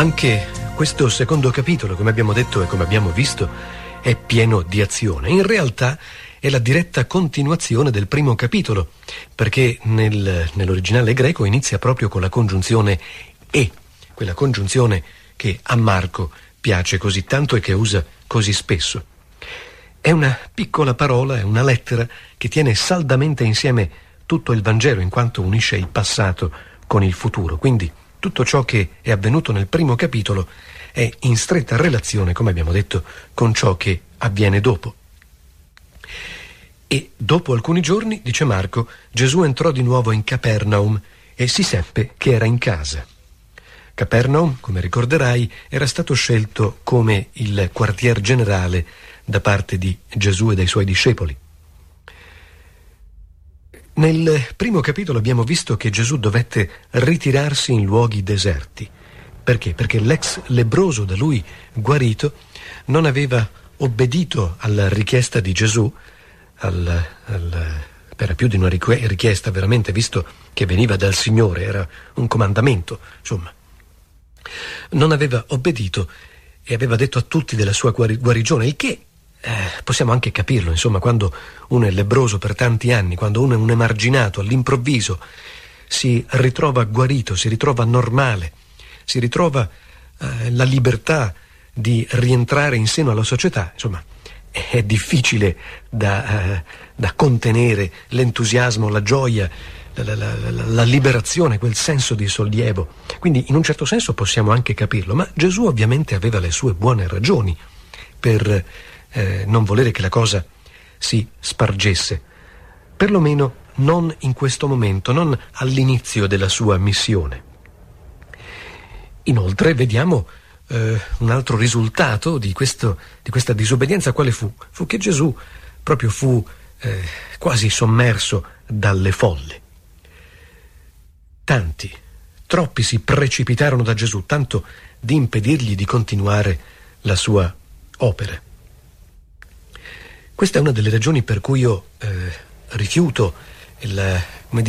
Anche questo secondo capitolo, come abbiamo detto e come abbiamo visto, è pieno di azione. In realtà è la diretta continuazione del primo capitolo, perché nell'originale greco inizia proprio con la congiunzione e, quella congiunzione che a Marco piace così tanto e che usa così spesso. È una piccola parola, è una lettera che tiene saldamente insieme tutto il Vangelo, in quanto unisce il passato con il futuro. Quindi tutto ciò che è avvenuto nel primo capitolo è in stretta relazione, come abbiamo detto, con ciò che avviene dopo. E dopo alcuni giorni, dice Marco, Gesù entrò di nuovo in Capernaum e si seppe che era in casa. Capernaum, come ricorderai, era stato scelto come il quartier generale da parte di Gesù e dei suoi discepoli. Nel primo capitolo abbiamo visto che Gesù dovette ritirarsi in luoghi deserti. Perché? Perché l'ex lebbroso da lui guarito non aveva obbedito alla richiesta di Gesù, era più di una richiesta veramente, visto che veniva dal Signore, era un comandamento, insomma. Non aveva obbedito e aveva detto a tutti della sua guarigione, il che possiamo anche capirlo, insomma, quando uno è lebbroso per tanti anni, quando uno è un emarginato, all'improvviso si ritrova guarito, si ritrova normale, si ritrova la libertà di rientrare in seno alla società, insomma, è difficile da contenere l'entusiasmo, la gioia, la liberazione, quel senso di sollievo. Quindi in un certo senso possiamo anche capirlo, ma Gesù ovviamente aveva le sue buone ragioni per non volere che la cosa si spargesse, perlomeno non in questo momento, non all'inizio della sua missione. Inoltre vediamo un altro risultato di questa disobbedienza. Quale fu? Fu che Gesù proprio fu quasi sommerso dalle folle. Troppi si precipitarono da Gesù, tanto di impedirgli di continuare la sua opera. Questa è una delle ragioni per cui io rifiuto la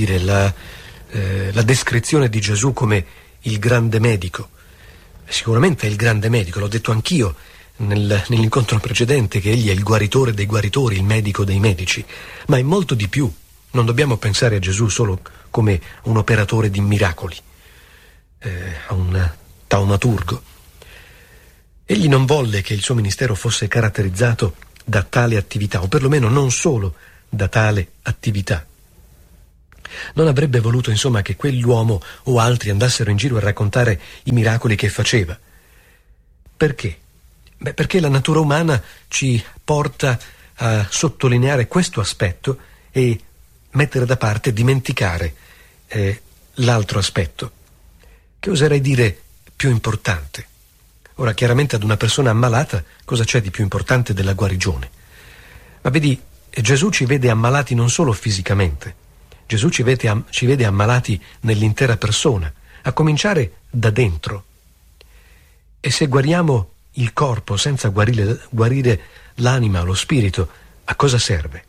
descrizione di Gesù come il grande medico. Sicuramente è il grande medico, l'ho detto anch'io nell'incontro precedente, che egli è il guaritore dei guaritori, il medico dei medici, ma è molto di più. Non dobbiamo pensare a Gesù solo come un operatore di miracoli, a un taumaturgo. Egli non volle che il suo ministero fosse caratterizzato da tale attività, o perlomeno non solo da tale attività. Non avrebbe voluto, insomma, che quell'uomo o altri andassero in giro a raccontare i miracoli che faceva. Perché? Perché la natura umana ci porta a sottolineare questo aspetto e mettere da parte, dimenticare l'altro aspetto, che oserei dire più importante. Ora, chiaramente ad una persona ammalata cosa c'è di più importante della guarigione? Ma vedi, Gesù ci vede ammalati non solo fisicamente, Gesù ci vede ammalati nell'intera persona, a cominciare da dentro. E se guariamo il corpo senza guarire l'anima, lo spirito, a cosa serve?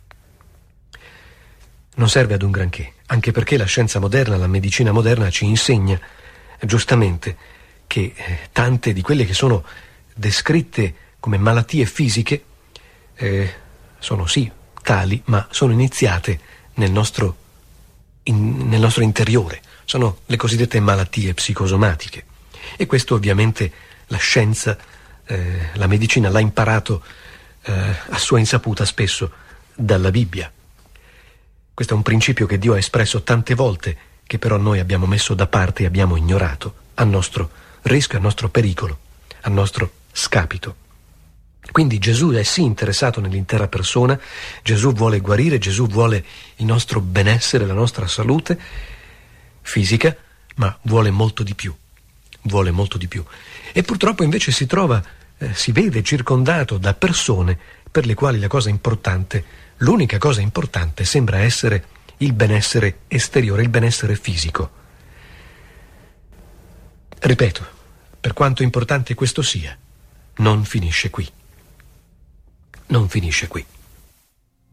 Non serve ad un granché, anche perché la scienza moderna, la medicina moderna ci insegna, giustamente, che tante di quelle che sono descritte come malattie fisiche sono sì tali, ma sono iniziate nel nostro interiore. Sono le cosiddette malattie psicosomatiche. E questo ovviamente la scienza, la medicina l'ha imparato a sua insaputa spesso dalla Bibbia. Questo è un principio che Dio ha espresso tante volte, che però noi abbiamo messo da parte e abbiamo ignorato, a nostro rischio, a nostro pericolo, a nostro scapito. Quindi Gesù è sì interessato nell'intera persona, Gesù vuole guarire, Gesù vuole il nostro benessere, la nostra salute fisica, ma vuole molto di più. Vuole molto di più. E purtroppo invece si vede circondato da persone per le quali l'unica cosa importante sembra essere il benessere esteriore, il benessere fisico. Ripeto, per quanto importante questo sia, non finisce qui. Non finisce qui.